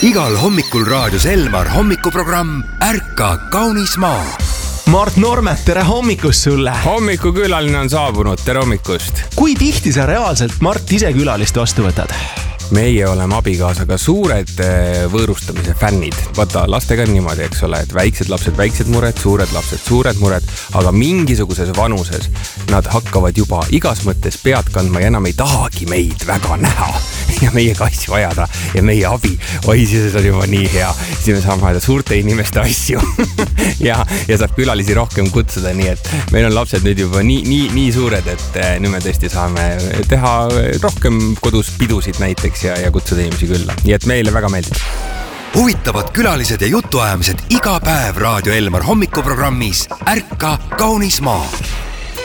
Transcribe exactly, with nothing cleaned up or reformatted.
igal hommikul raadios Elmar hommikuprogramm Ärka kaunis maa. Mart Normet, tere hommikust sulle! Hommikukülaline on saabunud, tere hommikust! Kui tihti sa reaalselt, Mart, ise külalist vastu võtad? Meie oleme abikaasaga suured võõrustamise fännid. Vaata, lastega on niimoodi, eks ole, et väiksed lapsed, väiksed mured, suured lapsed, suured mured, aga mingisuguses vanuses nad hakkavad juba igas mõttes pead kandma ja enam ei tahagi meid väga näha ja meie asju ajada ja meie abi. Oi, siis on juba nii hea. Siis me saame ajada suurte inimeste asju ja, ja saab külalisi rohkem kutsuda, nii et meil on lapsed nüüd juba nii, nii, nii suured, et nüüd me tõesti saame teha rohkem kodus pidusid näiteks ja, ja kutsuda inimesi külla. Nii et meile väga meeldib. Huvitavad külalised ja jutuajamised iga päev Raadio Elmar hommikuprogrammis Ärka kaunis maa.